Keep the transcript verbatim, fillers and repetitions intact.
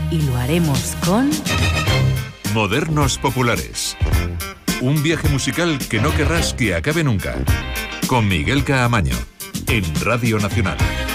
Y lo haremos con... Modernos Populares. Un viaje musical que no querrás que acabe nunca. Con Miguel Caamaño, en Radio Nacional.